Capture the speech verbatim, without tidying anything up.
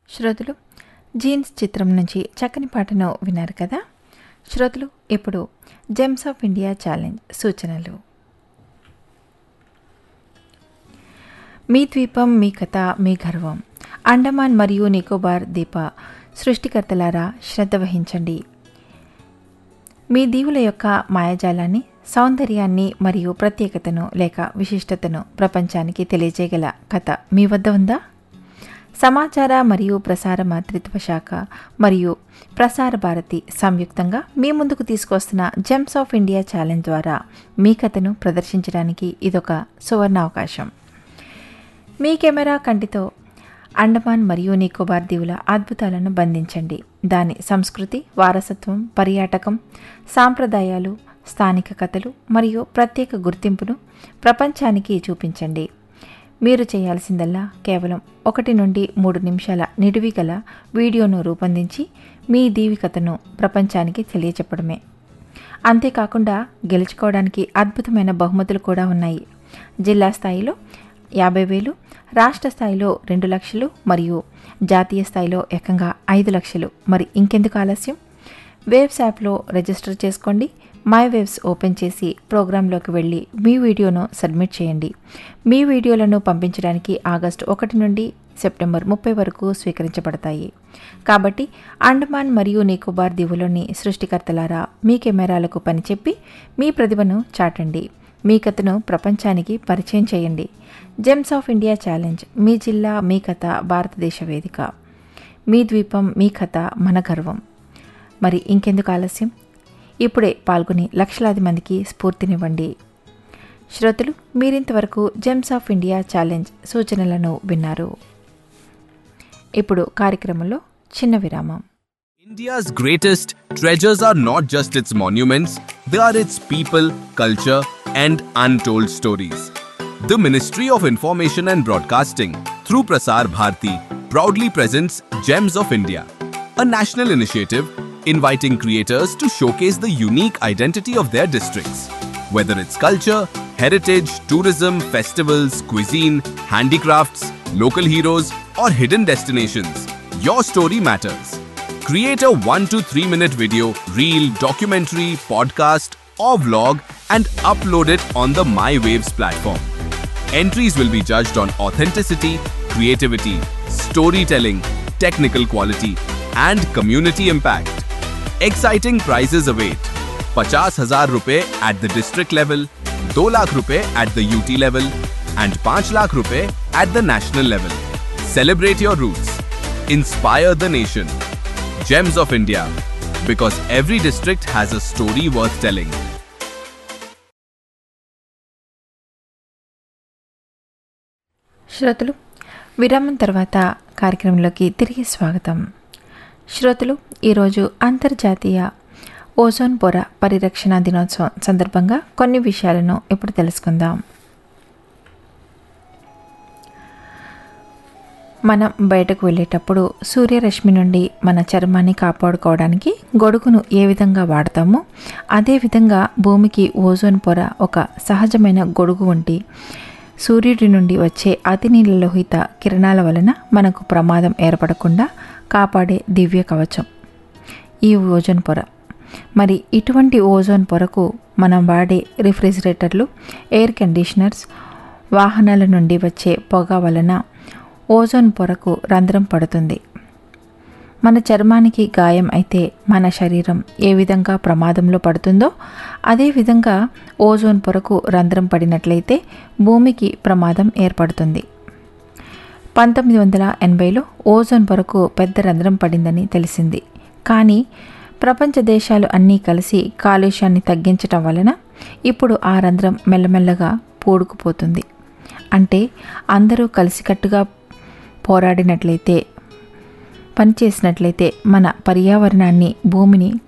శ్రోతలు జీన్స్ చిత్రం నుంచి చక్కని పాటను విన్నారు కదా. శ్రోతలు ఇప్పుడు జెమ్స్ ఆఫ్ ఇండియా ఛాలెంజ్ సూచనలు. మీ ద్వీపం, మీ కథ, మీ గర్వం. అండమాన్ మరియు నికోబార్ ద్వీప సృష్టికర్తలారా శ్రద్ధ వహించండి. మీ దీవుల యొక్క మాయాజాలాన్ని, సౌందర్యాన్ని మరియు ప్రత్యేకతను లేక విశిష్టతను ప్రపంచానికి తెలియజేయగల కథ మీ వద్ద ఉందా? సమాచార మరియు ప్రసార మంత్రిత్వ శాఖ మరియు ప్రసార భారతి సంయుక్తంగా మీ ముందుకు తీసుకొస్తున్న జెమ్స్ ఆఫ్ ఇండియా ఛాలెంజ్ ద్వారా మీ కథను ప్రదర్శించడానికి ఇదొక సువర్ణ అవకాశం. మీ కెమెరా కంటితో అండమాన్ మరియు నికోబార్ దీవుల అద్భుతాలను బంధించండి. దాని సంస్కృతి, వారసత్వం, పర్యాటకం, సాంప్రదాయాలు, స్థానిక కథలు మరియు ప్రత్యేక గుర్తింపును ప్రపంచానికి చూపించండి. మీరు చేయాల్సిందల్లా కేవలం ఒకటి నుండి మూడు నిమిషాల నిడివి గల వీడియోను రూపొందించి మీ దీవి కథను ప్రపంచానికి తెలియచెప్పడమే. అంతేకాకుండా గెలుచుకోవడానికి అద్భుతమైన బహుమతులు కూడా ఉన్నాయి. జిల్లా స్థాయిలో యాభై వేలు, రాష్ట్ర స్థాయిలో రెండు లక్షలు మరియు జాతీయ స్థాయిలో ఏకంగా ఐదు లక్షలు. మరి ఇంకెందుకు ఆలస్యం? వేవ్స్ యాప్లో రిజిస్టర్ చేసుకోండి. మై వేవ్స్ ఓపెన్ చేసి ప్రోగ్రాంలోకి వెళ్ళి మీ వీడియోను సబ్మిట్ చేయండి. మీ వీడియోలను పంపించడానికి ఆగస్టు ఒకటి నుండి సెప్టెంబర్ ముప్పై వరకు స్వీకరించబడతాయి. కాబట్టి అండమాన్ మరియు నికోబార్ దీవులోని సృష్టికర్తలారా మీ కెమెరాలకు పనిచెప్పి మీ ప్రతిభను చాటండి. మీ కథను ప్రపంచానికి పరిచయం చేయండి. Gems of India challenge. మీ జిల్లా, మీ కథ, భారతదేశ వేదిక. మీ ద్వీపం, మీ కథ, మన గర్వం. మరి ఇంకెందుకు ఆలస్యం? ఇప్పుడే పాల్గొని లక్షలాది మందికి స్ఫూర్తినివ్వండి. శ్రోతలు, మీరింతవరకు జెమ్స్ ఆఫ్ ఇండియా ఛాలెంజ్ సూచనలను విన్నారు. ఇప్పుడు కార్యక్రమంలో చిన్న విరామం. India's greatest treasures are not just its monuments, they are its people, culture, and untold stories. The Ministry of Information and Broadcasting, through Prasar Bharati, proudly presents Gems of India, a national initiative inviting creators to showcase the unique identity of their districts. Whether it's culture, heritage, tourism, festivals, cuisine, handicrafts, local heroes, or hidden destinations, your story matters. Create a one to three minute video, reel, documentary, podcast, or vlog and upload it on the My Waves platform. Entries will be judged on authenticity, creativity, storytelling, technical quality, and community impact. Exciting prizes await. पचास हजार रुपए at the district level, दो लाख रुपए at the U T level, and पाँच लाख रुपए at the national level. Celebrate your roots. Inspire the nation. Gems of India, because every district has a story worth telling. శ్రోతలు, విరామం తర్వాత కార్యక్రమంలోకి తిరిగి స్వాగతం. శ్రోతలు, ఈరోజు అంతర్జాతీయ ఓజోన్ పొర పరిరక్షణ దినోత్సవం సందర్భంగా కొన్ని విషయాలను ఇప్పుడు తెలుసుకుందాం. మనం బయటకు వెళ్ళేటప్పుడు సూర్యరశ్మి నుండి మన చర్మాన్ని కాపాడుకోవడానికి గొడుగును ఏ విధంగా వాడతామో అదేవిధంగా భూమికి ఓజోన్ పొర ఒక సహజమైన గొడుగు వంటి సూర్యుడి నుండి వచ్చే అతి నీలలోహిత కిరణాల వలన మనకు ప్రమాదం ఏర్పడకుండా కాపాడే దివ్య కవచం ఈ ఓజోన్ పొర. మరి ఇటువంటి ఓజోన్ పొరకు మనం వాడే రిఫ్రిజిరేటర్లు, ఎయిర్ కండిషనర్స్, వాహనాల నుండి వచ్చే పొగ వలన ఓజోన్ పొరకు రంధ్రం పడుతుంది. మన చర్మానికి గాయం అయితే మన శరీరం ఏ విధంగా ప్రమాదంలో పడుతుందో అదేవిధంగా ఓజోన్ పొరకు రంధ్రం పడినట్లయితే భూమికి ప్రమాదం ఏర్పడుతుంది. పంతొమ్మిది వందల ఎనభైలో ఓజోన్ పొరకు పెద్ద రంధ్రం పడిందని తెలిసింది. కానీ ప్రపంచ దేశాలు అన్నీ కలిసి కాలుష్యాన్ని తగ్గించటం వలన ఇప్పుడు ఆ రంధ్రం మెల్లమెల్లగా పూడుకుపోతుంది. అంటే అందరూ కలిసికట్టుగా పోరాడినట్లయితే, పనిచేసినట్లయితే మన పర్యావరణాన్ని, భూమిని